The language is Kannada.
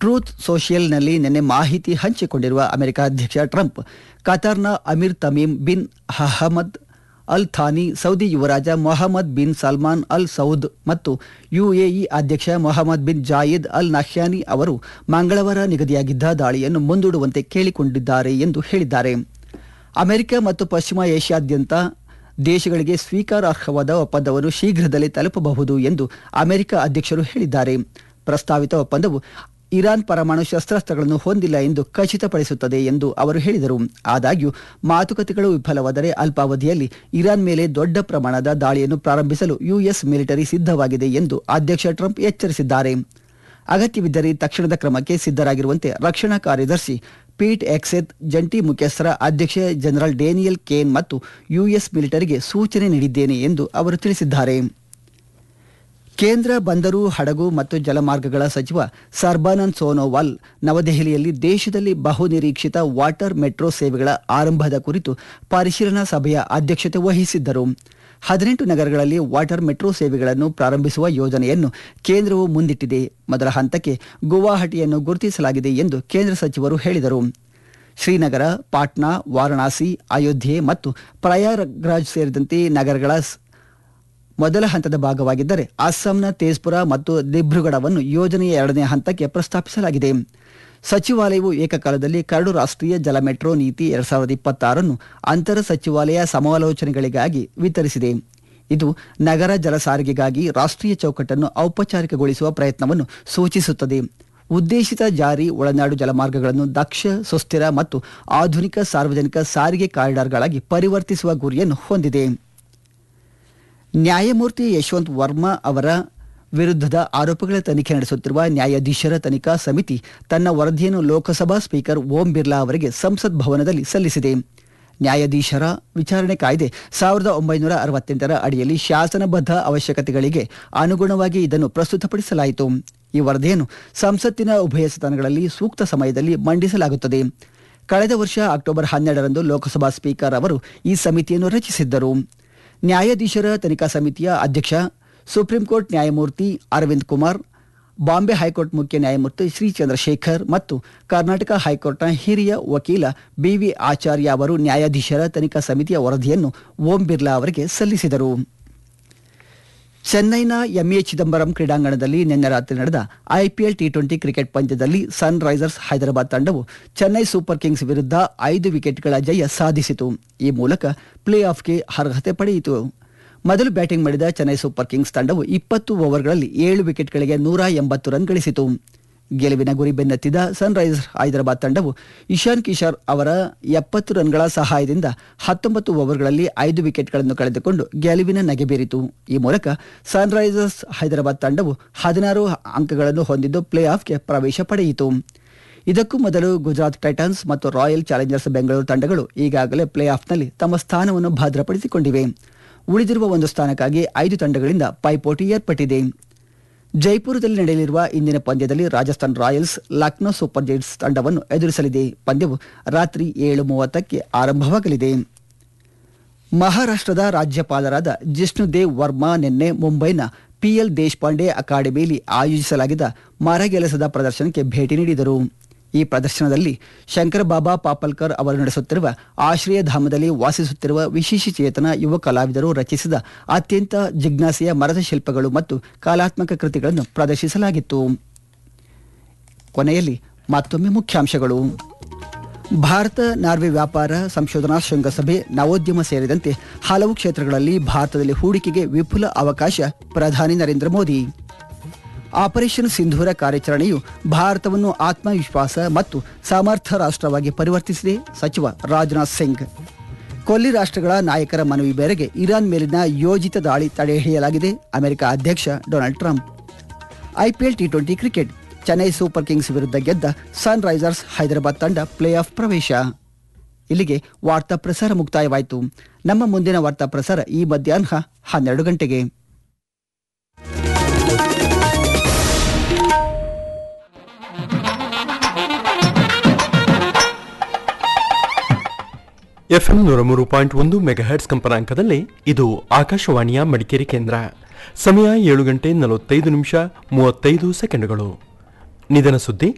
ಟ್ರೂತ್ ಸೋಷಿಯಲ್ನಲ್ಲಿ ನಿನ್ನೆ ಮಾಹಿತಿ ಹಂಚಿಕೊಂಡಿರುವ ಅಮೆರಿಕ ಅಧ್ಯಕ್ಷ Trump ಕತಾರ್ನ Amir Tamim bin Ahmed Al Thani, Saudi ಯುವರಾಜ Mohammed bin Salman Al Saud ಮತ್ತು ಯುಎಇ ಅಧ್ಯಕ್ಷ ಮೊಹಮ್ಮದ್ ಬಿನ್ ಜಾಯಿದ್ ಅಲ್ ನಹ್ಯಾನಿ ಅವರು ಮಂಗಳವಾರ ನಿಗದಿಯಾಗಿದ್ದ ದಾಳಿಯನ್ನು ಮುಂದೂಡುವಂತೆ ಕೇಳಿಕೊಂಡಿದ್ದಾರೆ ಎಂದು ಹೇಳಿದ್ದಾರೆ. ಅಮೆರಿಕ ಮತ್ತು ಪಶ್ಚಿಮ ಏಷ್ಯಾದ್ಯಂತ ದೇಶಗಳಿಗೆ ಸ್ವೀಕಾರಾರ್ಹವಾದ ಒಪ್ಪಂದವನ್ನು ಶೀಘ್ರದಲ್ಲೇ ತಲುಪಬಹುದು ಎಂದು ಅಮೆರಿಕ ಅಧ್ಯಕ್ಷರು ಹೇಳಿದ್ದಾರೆ. ಪ್ರಸ್ತಾವಿತ ಒಪ್ಪಂದವು ಇರಾನ್ ಪರಮಾಣು ಶಸ್ತ್ರಾಸ್ತ್ರಗಳನ್ನು ಹೊಂದಿಲ್ಲ ಎಂದು ಖಚಿತಪಡಿಸುತ್ತದೆ ಎಂದು ಅವರು ಹೇಳಿದರು. ಆದಾಗ್ಯೂ ಮಾತುಕತೆಗಳು ವಿಫಲವಾದರೆ ಅಲ್ಪಾವಧಿಯಲ್ಲಿ ಇರಾನ್ ಮೇಲೆ ದೊಡ್ಡ ಪ್ರಮಾಣದ ದಾಳಿಯನ್ನು ಪ್ರಾರಂಭಿಸಲು ಯುಎಸ್ ಮಿಲಿಟರಿ ಸಿದ್ಧವಾಗಿದೆ ಎಂದು ಅಧ್ಯಕ್ಷ ಟ್ರಂಪ್ ಎಚ್ಚರಿಸಿದ್ದಾರೆ. ಅಗತ್ಯವಿದ್ದರೆ ತಕ್ಷಣದ ಕ್ರಮಕ್ಕೆ ಸಿದ್ಧರಾಗಿರುವಂತೆ ರಕ್ಷಣಾ ಕಾರ್ಯದರ್ಶಿ ಪೀಟ್ ಎಕ್ಸೆತ್, ಜಂಟಿ ಮುಖ್ಯಸ್ಥರ ಅಧ್ಯಕ್ಷ ಜನರಲ್ ಡೇನಿಯಲ್ ಕೇನ್ ಮತ್ತು ಯುಎಸ್ ಮಿಲಿಟರಿಗೆ ಸೂಚನೆ ನೀಡಿದ್ದೇನೆ ಎಂದು ಅವರು ತಿಳಿಸಿದ್ದಾರೆ. ಕೇಂದ್ರ ಬಂದರು, ಹಡಗು ಮತ್ತು ಜಲಮಾರ್ಗಗಳ ಸಚಿವ ಸರ್ಬಾನಂದ್ ಸೋನೋವಾಲ್ ನವದೆಹಲಿಯಲ್ಲಿ ದೇಶದಲ್ಲಿ ಬಹುನಿರೀಕ್ಷಿತ ವಾಟರ್ ಮೆಟ್ರೋ ಸೇವೆಗಳ ಆರಂಭದ ಕುರಿತು ಪರಿಶೀಲನಾ ಸಭೆಯ ಅಧ್ಯಕ್ಷತೆ ವಹಿಸಿದ್ದರು. 18 ನಗರಗಳಲ್ಲಿ ವಾಟರ್ ಮೆಟ್ರೋ ಸೇವೆಗಳನ್ನು ಪ್ರಾರಂಭಿಸುವ ಯೋಜನೆಯನ್ನು ಕೇಂದ್ರವು ಮುಂದಿಟ್ಟಿದೆ. ಮೊದಲ ಹಂತಕ್ಕೆ ಗುವಾಹಟಿಯನ್ನು ಗುರುತಿಸಲಾಗಿದೆ ಎಂದು ಕೇಂದ್ರ ಸಚಿವರು ಹೇಳಿದರು. ಶ್ರೀನಗರ, ಪಾಟ್ನಾ, ವಾರಣಾಸಿ, ಅಯೋಧ್ಯೆ ಮತ್ತು ಪ್ರಯಾಗ್ರಾಜ್ ಸೇರಿದಂತೆ ನಗರಗಳ ಮೊದಲ ಹಂತದ ಭಾಗವಾಗಿದ್ದರೆ ಅಸ್ಸಾಂನ ತೇಜ್ಪುರ ಮತ್ತು ದಿಬ್ರುಗಢವನ್ನು ಯೋಜನೆಯ 2ನೇ ಹಂತಕ್ಕೆ ಪ್ರಸ್ತಾಪಿಸಲಾಗಿದೆ. ಸಚಿವಾಲಯವು ಏಕಕಾಲದಲ್ಲಿ ಕರಡು ರಾಷ್ಟ್ರೀಯ ಜಲ ಮೆಟ್ರೋ ನೀತಿ 2026 ಅಂತರ ಸಚಿವಾಲಯ ಸಮಾಲೋಚನೆಗಳಿಗಾಗಿ ವಿತರಿಸಿದೆ. ಇದು ನಗರ ಜಲ ಸಾರಿಗೆಗಾಗಿ ರಾಷ್ಟ್ರೀಯ ಚೌಕಟ್ಟನ್ನು ಔಪಚಾರಿಕಗೊಳಿಸುವ ಪ್ರಯತ್ನವನ್ನು ಸೂಚಿಸುತ್ತದೆ. ಉದ್ದೇಶಿತ ಜಾರಿ ಒಳನಾಡು ಜಲಮಾರ್ಗಗಳನ್ನು ದಕ್ಷ, ಸುಸ್ಥಿರ ಮತ್ತು ಆಧುನಿಕ ಸಾರ್ವಜನಿಕ ಸಾರಿಗೆ ಕಾರಿಡಾರ್ಗಳಾಗಿ ಪರಿವರ್ತಿಸುವ ಗುರಿಯನ್ನು ಹೊಂದಿದೆ. ನ್ಯಾಯಮೂರ್ತಿ ಯಶವಂತ್ ವರ್ಮಾ ಅವರ ವಿರುದ್ಧದ ಆರೋಪಗಳ ತನಿಖೆ ನಡೆಸುತ್ತಿರುವ ನ್ಯಾಯಾಧೀಶರ ತನಿಖಾ ಸಮಿತಿ ತನ್ನ ವರದಿಯನ್ನು ಲೋಕಸಭಾ ಸ್ಪೀಕರ್ ಓಂ ಬಿರ್ಲಾ ಅವರಿಗೆ ಸಂಸತ್ ಭವನದಲ್ಲಿ ಸಲ್ಲಿಸಿದೆ. ನ್ಯಾಯಾಧೀಶರ ವಿಚಾರಣೆ ಕಾಯ್ದೆ 1968 ಅಡಿಯಲ್ಲಿ ಶಾಸನಬದ್ಧ ಅವಶ್ಯಕತೆಗಳಿಗೆ ಅನುಗುಣವಾಗಿ ಇದನ್ನು ಪ್ರಸ್ತುತಪಡಿಸಲಾಯಿತು. ಈ ವರದಿಯನ್ನು ಸಂಸತ್ತಿನ ಉಭಯ ಸದನಗಳಲ್ಲಿ ಸೂಕ್ತ ಸಮಯದಲ್ಲಿ ಮಂಡಿಸಲಾಗುತ್ತದೆ. ಕಳೆದ ವರ್ಷ ಅಕ್ಟೋಬರ್ 12ರಂದು ಲೋಕಸಭಾ ಸ್ಪೀಕರ್ ಅವರು ಈ ಸಮಿತಿಯನ್ನು ರಚಿಸಿದ್ದರು. ನ್ಯಾಯಾಧೀಶರ ತನಿಖಾ ಸಮಿತಿಯ ಅಧ್ಯಕ್ಷ ಸುಪ್ರೀಂ ಕೋರ್ಟ್ ನ್ಯಾಯಮೂರ್ತಿ ಅರವಿಂದ್ ಕುಮಾರ್, ಬಾಂಬೆ ಹೈಕೋರ್ಟ್ ಮುಖ್ಯ ನ್ಯಾಯಮೂರ್ತಿ ಶ್ರೀ ಚಂದ್ರಶೇಖರ್ ಮತ್ತು ಕರ್ನಾಟಕ ಹೈಕೋರ್ಟ್ನ ಹಿರಿಯ ವಕೀಲ ಬಿವಿ ಆಚಾರ್ಯ ಅವರು ನ್ಯಾಯಾಧೀಶರ ತನಿಖಾ ಸಮಿತಿಯ ವರದಿಯನ್ನು ಓಂ ಬಿರ್ಲಾ ಅವರಿಗೆ ಸಲ್ಲಿಸಿದರು. ಚೆನ್ನೈನ ಎಂಎ ಚಿದಂಬರಂ ಕ್ರೀಡಾಂಗಣದಲ್ಲಿ ನಿನ್ನೆ ರಾತ್ರಿ ನಡೆದ ಐಪಿಎಲ್ ಟಿ20 ಕ್ರಿಕೆಟ್ ಪಂದ್ಯದಲ್ಲಿ ಸನ್ ರೈಸರ್ಸ್ ಹೈದರಾಬಾದ್ ತಂಡವು ಚೆನ್ನೈ ಸೂಪರ್ ಕಿಂಗ್ಸ್ ವಿರುದ್ಧ 5 ವಿಕೆಟ್ಗಳ ಜಯ ಸಾಧಿಸಿತು. ಈ ಮೂಲಕ ಪ್ಲೇ ಆಫ್ಗೆ ಅರ್ಹತೆ ಪಡೆಯಿತು. ಮೊದಲು ಬ್ಯಾಟಿಂಗ್ ಮಾಡಿದ ಚೆನ್ನೈ ಸೂಪರ್ ಕಿಂಗ್ಸ್ ತಂಡವು 20 ಓವರ್ಗಳಲ್ಲಿ 7 ವಿಕೆಟ್ಗಳಿಗೆ 180 ರನ್ ಗಳಿಸಿತು. ಗೆಲುವಿನ ಗುರಿ ಬೆನ್ನತ್ತಿದ ಸನ್ ರೈಸರ್ಸ್ ಹೈದರಾಬಾದ್ ತಂಡವು ಇಶಾನ್ ಕಿಶೋರ್ ಅವರ 70 ರನ್ಗಳ ಸಹಾಯದಿಂದ 19 ಓವರ್ಗಳಲ್ಲಿ 5 ವಿಕೆಟ್ಗಳನ್ನು ಕಳೆದುಕೊಂಡು ಗೆಲುವಿನ ನಗೆಬೀರಿತು. ಈ ಮೂಲಕ ಸನ್ ರೈಸರ್ಸ್ ಹೈದರಾಬಾದ್ ತಂಡವು 16 ಅಂಕಗಳನ್ನು ಹೊಂದಿದ್ದು ಪ್ಲೇ ಆಫ್ಗೆ ಪ್ರವೇಶ ಪಡೆಯಿತು. ಇದಕ್ಕೂ ಮೊದಲು ಗುಜರಾತ್ ಟೈಟನ್ಸ್ ಮತ್ತು ರಾಯಲ್ ಚಾಲೆಂಜರ್ಸ್ ಬೆಂಗಳೂರು ತಂಡಗಳು ಈಗಾಗಲೇ ಪ್ಲೇ ಆಫ್ನಲ್ಲಿ ತಮ್ಮ ಸ್ಥಾನವನ್ನು ಭದ್ರಪಡಿಸಿಕೊಂಡಿವೆ. ಉಳಿದಿರುವ ಒಂದು ಸ್ಥಾನಕ್ಕಾಗಿ 5 ತಂಡಗಳಿಂದ ಪೈಪೋಟಿ ಏರ್ಪಟ್ಟಿದೆ. ಜೈಪುರದಲ್ಲಿ ನಡೆಯಲಿರುವ ಇಂದಿನ ಪಂದ್ಯದಲ್ಲಿ Rajasthan Royals Lucknow super Giants ತಂಡವನ್ನು ಎದುರಿಸಲಿದೆ. ಪಂದ್ಯವು ರಾತ್ರಿ 7:30ಕ್ಕೆ ಆರಂಭವಾಗಲಿದೆ. ಮಹಾರಾಷ್ಟ್ರದ ರಾಜ್ಯಪಾಲರಾದ ಜಿಷ್ಣುದೇವ್ ವರ್ಮಾ ನಿನ್ನೆ ಮುಂಬೈನ ಪಿಎಲ್ ದೇಶಪಾಂಡೆ ಅಕಾಡೆಮಿಯಲ್ಲಿ ಆಯೋಜಿಸಲಾಗಿದ್ದ ಮರಗೆಲಸದ ಪ್ರದರ್ಶನಕ್ಕೆ ಭೇಟಿ ನೀಡಿದರು. ಈ ಪ್ರದರ್ಶನದಲ್ಲಿ ಶಂಕರ ಬಾಬಾ ಪಾಪಲ್ಕರ್ ಅವರು ನಡೆಸುತ್ತಿರುವ ಆಶ್ರಯಧಾಮದಲ್ಲಿ ವಾಸಿಸುತ್ತಿರುವ ವಿಶೇಷಚೇತನ ಯುವ ಕಲಾವಿದರು ರಚಿಸಿದ ಅತ್ಯಂತ ಜಿಜ್ಞಾಸೆಯ ಮರದ ಶಿಲ್ಪಗಳು ಮತ್ತು ಕಲಾತ್ಮಕ ಕೃತಿಗಳನ್ನು ಪ್ರದರ್ಶಿಸಲಾಗಿತ್ತು. ಕೊನೆಯಲ್ಲಿ ಮತ್ತೊಮ್ಮೆ ಮುಖ್ಯಾಂಶಗಳು. ಭಾರತ ನಾರ್ವೆ ವ್ಯಾಪಾರ ಸಂಶೋಧನಾ ಶೃಂಗಸಭೆ, ನವೋದ್ಯಮ ಸೇರಿದಂತೆ ಹಲವು ಕ್ಷೇತ್ರಗಳಲ್ಲಿ ಭಾರತದಲ್ಲಿ ಹೂಡಿಕೆಗೆ ವಿಪುಲ ಅವಕಾಶ, ಪ್ರಧಾನಿ ನರೇಂದ್ರ ಮೋದಿ. ಆಪರೇಷನ್ ಸಿಂಧೂರ ಕಾರ್ಯಾಚರಣೆಯು ಭಾರತವನ್ನು ಆತ್ಮವಿಶ್ವಾಸ ಮತ್ತು ಸಮರ್ಥ ರಾಷ್ಟ್ರವಾಗಿ ಪರಿವರ್ತಿಸಿದೆ, ಸಚಿವ ರಾಜನಾಥ್ ಸಿಂಗ್. ಕೊಲ್ಲಿ ರಾಷ್ಟ್ರಗಳ ನಾಯಕರ ಮನವಿ ಮೇರೆಗೆ ಇರಾನ್ ಮೇಲಿನ ಯೋಜಿತ ದಾಳಿ ತಡೆಹಿಡಿಯಲಾಗಿದೆ, ಅಮೆರಿಕ ಅಧ್ಯಕ್ಷ Donald Trump. IPL T20 cricket, Chennai super Kings ವಿರುದ್ಧ ಗೆದ್ದ ಸನ್ ರೈಸರ್ಸ್ ಹೈದರಾಬಾದ್ ತಂಡ ಪ್ಲೇ ಆಫ್ ಪ್ರವೇಶ. ಇಲ್ಲಿಗೆ ವಾರ್ತಾ ಪ್ರಸಾರ ಮುಕ್ತಾಯವಾಯಿತು. ನಮ್ಮ ಮುಂದಿನ ವಾರ್ತಾ ಪ್ರಸಾರ ಈ ಮಧ್ಯಾಹ್ನ 12 ಗಂಟೆಗೆ. ಎಫ್ಎಂ 103.1 ಮೆಗಾಹೆರ್ಟ್ಸ್ ಕಂಪನಾಂಕದಲ್ಲಿ ಇದು ಆಕಾಶವಾಣಿಯ ಮಡಿಕೇರಿ ಕೇಂದ್ರ. ಸಮಯ 7:45 ನಿಮಿಷ 35 ಸೆಕೆಂಡುಗಳು. ನಿಧನ ಸುದ್ದಿ.